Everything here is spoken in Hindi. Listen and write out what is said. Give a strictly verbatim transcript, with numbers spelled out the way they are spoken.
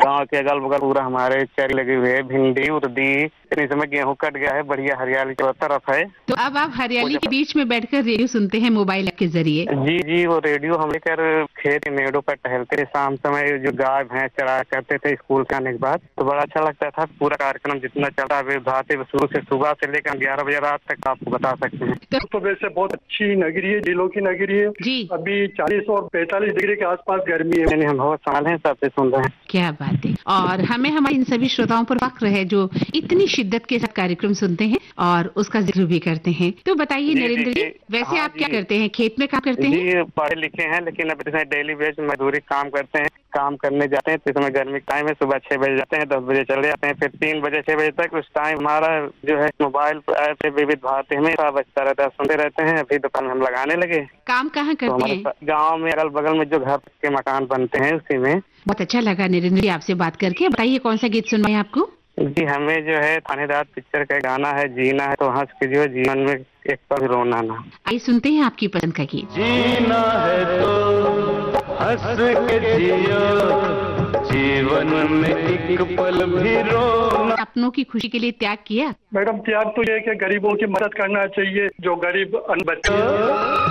गांव के अगल बगल पूरा हमारे चरी लगी हुई है, भिंडी उर्दी, इस समय गेहूं कट गया है, बढ़िया हरियाली चारों तरफ है। तो अब आप हरियाली के बीच में बैठकर रेडियो सुनते हैं मोबाइल ऐप के जरिए? जी जी, वो रेडियो हम लेकर खेत मेड़ों पर टहलते थे, शाम समय जो गाय भैंस चराया करते थे स्कूल से आने के बाद, तो बड़ा अच्छा लगता था। पूरा कार्यक्रम जितना चलता है भाते शुरू से सुबह से लेकर ग्यारह बजे रात तक आपको बता सकते हैं। तो, तो वैसे बहुत अच्छी नगरी है, जिलों की नगरी है जी। अभी चालीस और पैंतालीस डिग्री के आसपास गर्मी है। हम बहुत साल हैं सबसे सुन रहे हैं। क्या बात है। और हमें हमारे इन सभी श्रोताओं पर फख्र है जो इतनी शिद्दत के साथ कार्यक्रम सुनते हैं और उसका जिक्र भी करते हैं। तो बताइए नरेंद्र जी, वैसे आप क्या करते हैं? खेत में काम करते हैं? जी, पढ़े लिखे हैं, लेकिन अभी डेली बेस मजदूरी काम करते हैं, काम करने जाते हैं। इस समय गर्मी का टाइम है, सुबह छह बजे जाते हैं, दस बजे चले जाते हैं, फिर तीन बजे छह बजे तक उस टाइम हमारा जो है मोबाइल ऐप विविध भारती में बजता रहता है, सुनते रहते हैं। अभी दुकान हम लगाने लगे। काम कहाँ करते हैं? गाँव में अगल बगल में जो घर के मकान बनते हैं उसी में। बहुत अच्छा लगा नरेंद्र जी आपसे बात करके। बताइए कौन सा गीत सुनना है आपको? जी, हमें जो है थानेदार पिक्चर का गाना है, जीना है तो हंस के जियो, जीवन में एक पल रोना ना। आइए सुनते हैं आपकी पसंद का गीत। जीना है तो हंस के जियो, जीवन में एक पल भी रोना। अपनों की खुशी के लिए त्याग किया? मैडम त्याग तो ये है कि गरीबों की मदद करना चाहिए, जो गरीब बच्चे